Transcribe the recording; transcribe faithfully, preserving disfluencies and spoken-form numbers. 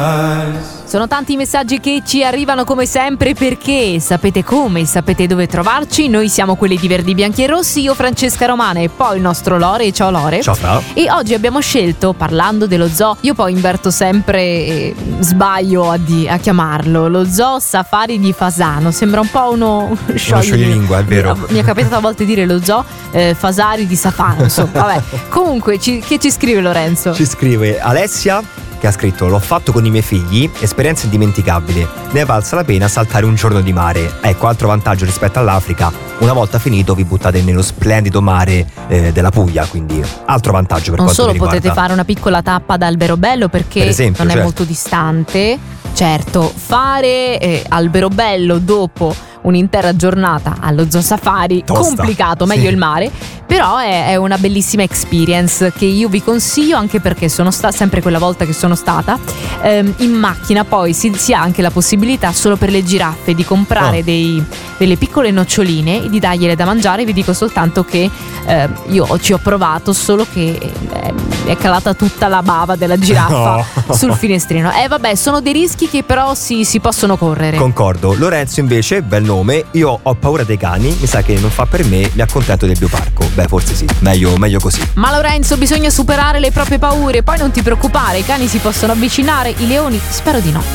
Sono tanti i messaggi che ci arrivano come sempre, perché sapete come, sapete dove trovarci. Noi siamo quelli di Verdi, Bianchi e Rossi, io Francesca Romana e poi il nostro Lore. Ciao Lore. Ciao Fra. E oggi abbiamo scelto, parlando dello zoo, io poi inverto sempre e sbaglio a, di, a chiamarlo lo Zoo Safari di Fasano. Sembra un po' uno scioglilingua, è vero. Mi è capitato a volte dire lo Zoo eh, Fasari di Safano, insomma, vabbè. Comunque ci, che ci scrive Lorenzo? Ci scrive Alessia, che ha scritto: l'ho fatto con i miei figli, esperienza indimenticabile, ne è valsa la pena saltare un giorno di mare. Ecco, altro vantaggio rispetto all'Africa: una volta finito vi buttate nello splendido mare eh, della Puglia, quindi altro vantaggio per non quanto solo mi riguarda. Potete fare una piccola tappa ad Alberobello, perché per esempio, non è certo. molto distante. Certo, fare eh, Alberobello dopo un'intera giornata allo Zoo Safari, Tosta. Complicato, meglio Sì. il mare. Però è, è una bellissima experience che io vi consiglio, anche perché sono stata sempre quella volta che sono stata ehm, in macchina. Poi si, si ha anche la possibilità, solo per le giraffe, di comprare Oh. dei, delle piccole noccioline e di dargliele da mangiare. Vi dico soltanto che eh, io ci ho provato, solo che eh, è calata tutta la bava della giraffa No. sul finestrino. Eh vabbè, sono dei rischi che però si, si possono correre. Concordo. Lorenzo invece, bel nome, io ho paura dei cani, mi sa che non fa per me, mi accontento del bioparco. Beh, forse sì, meglio, meglio così. Ma Lorenzo, bisogna superare le proprie paure. Poi non ti preoccupare, i cani si possono avvicinare, i leoni spero di no.